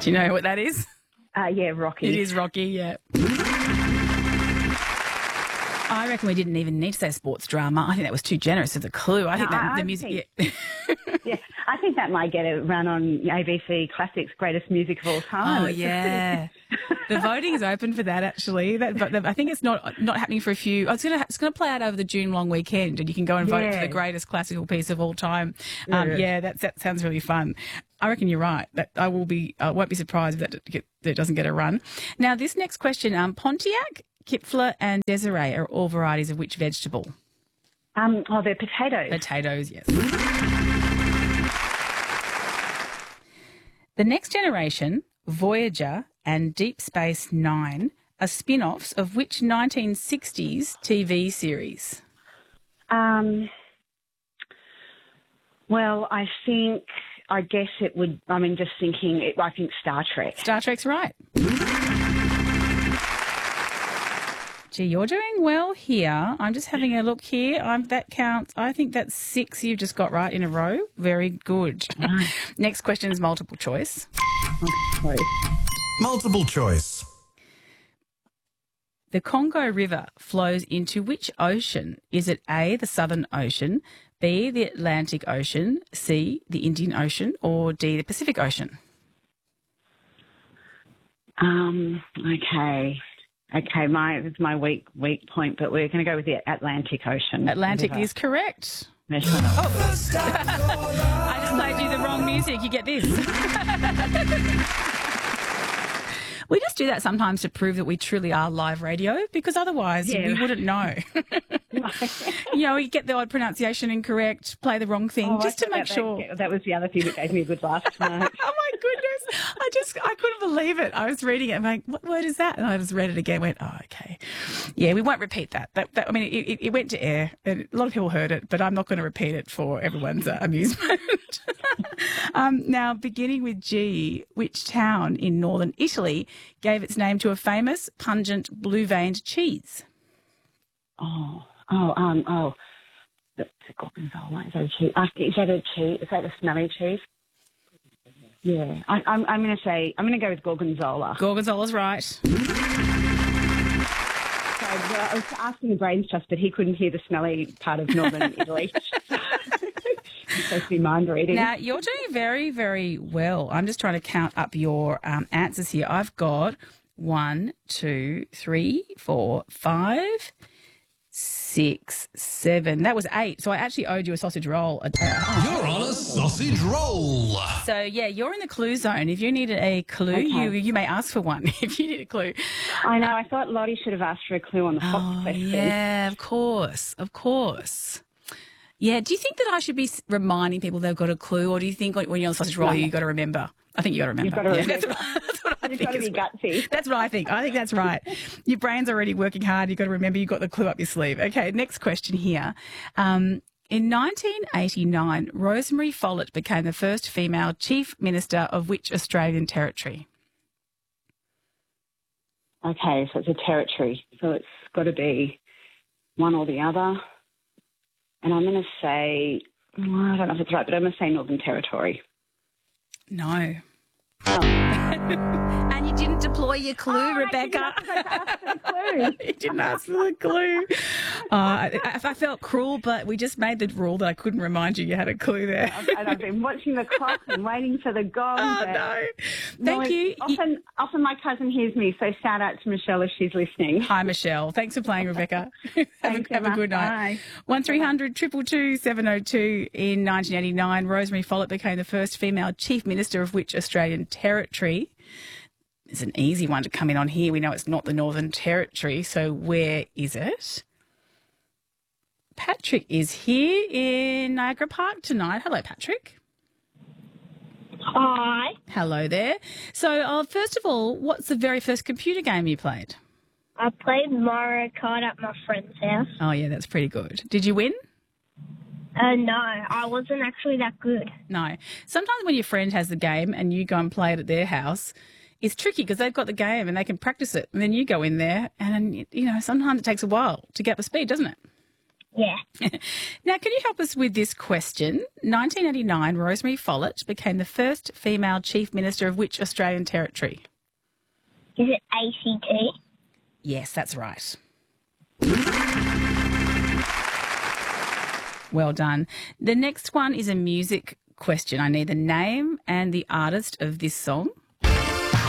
Do you know what that is? Yeah, Rocky. It is Rocky, yeah. I reckon we didn't even need to say sports drama. I think that was too generous of the clue. I think the music... Yeah, I think that might get a run on ABC Classics Greatest Music of All Time. Oh, yeah. The voting is open for that, actually. But I think it's not happening for a few... It's going to play out over the June long weekend, and you can go and vote for the greatest classical piece of all time. That sounds really fun. I reckon you're right. That I won't be surprised if that doesn't get a run. Now, this next question, Pontiac, Kipfler and Desiree are all varieties of which vegetable? They're potatoes. Potatoes, yes. The Next Generation, Voyager and Deep Space Nine are spin-offs of which 1960s TV series? Well, I guess it would, I think Star Trek. Star Trek's right. Gee, you're doing well here. I'm just having a look here. That counts. I think that's 6 you've just got right in a row. Very good. Next question is multiple choice. Multiple choice. The Congo River flows into which ocean? Is it A, the Southern Ocean, B, the Atlantic Ocean, C, the Indian Ocean, or D, the Pacific Ocean? Okay. Okay, it's my weak point, but we're going to go with the Atlantic Ocean. Atlantic is correct. I just played you the wrong music. You get this. We just do that sometimes to prove that we truly are live radio, because otherwise we wouldn't know. We get the odd pronunciation incorrect, play the wrong thing, just to make sure. That was the other thing that gave me a good laugh tonight. Oh, my goodness. I couldn't believe it. I was reading it. I'm like, what word is that? And I just read it again and went, oh, okay. Yeah, we won't repeat that. It went to air, and a lot of people heard it, but I'm not going to repeat it for everyone's amusement. Now, beginning with G, which town in northern Italy gave its name to a famous, pungent, blue-veined cheese? The gorgonzola. Is that a cheese? Is that a smelly cheese? Yeah. I'm going to go with gorgonzola. Gorgonzola's right. Sorry, I was asking the brains trust, but he couldn't hear the smelly part of northern Italy. It's supposed to be mind reading. Now, you're doing very, very well. I'm just trying to count up your answers here. I've got 1, 2, 3, 4, 5, 6, 7. That was 8. So I actually owed you a sausage roll. You're on a sausage roll. So, yeah, you're in the clue zone. If you needed a clue, you may ask for one if you need a clue. I know. I thought Lottie should have asked for a clue on the Fox question. Yeah, of course. Yeah, do you think that I should be reminding people they've got a clue, or do you think when you're on the sausage roll, you've got to remember? I think you've got to remember. You've got to remember. That's what I think. You've got to be gutsy. That's what I think. I think that's right. Your brain's already working hard. You've got to remember you've got the clue up your sleeve. Okay, next question here. In 1989, Rosemary Follett became the first female Chief Minister of which Australian territory? Okay, so it's a territory. So it's got to be one or the other. And I'm going to say, I don't know if it's right, but I'm going to say Northern Territory. No. Oh. And you didn't deploy your clue, Rebecca. You didn't ask for the clue. I felt cruel, but we just made the rule that I couldn't remind you had a clue there. And I've been watching the clock and waiting for the gong. Oh, no. Thank you. Often my cousin hears me, so shout out to Michelle if she's listening. Hi, Michelle. Thanks for playing, Rebecca. Thanks, have a good night. 1300 222 702. In 1989, Rosemary Follett became the first female Chief Minister of which Australian territory? It's an easy one to come in on here. We know it's not the Northern Territory, so where is it? Patrick is here in Niagara Park tonight. Hello, Patrick. Hi. Hello there. So, first of all, what's the very first computer game you played? I played Mario Kart at my friend's house. Oh, yeah, that's pretty good. Did you win? No, I wasn't actually that good. No. Sometimes when your friend has the game and you go and play it at their house, it's tricky because they've got the game and they can practice it. And then you go in there and, sometimes it takes a while to get up to speed, doesn't it? Yeah. Now, can you help us with this question? 1989, Rosemary Follett became the first female Chief Minister of which Australian territory? Is it ACT? Yes, that's right. Well done. The next one is a music question. I need the name and the artist of this song.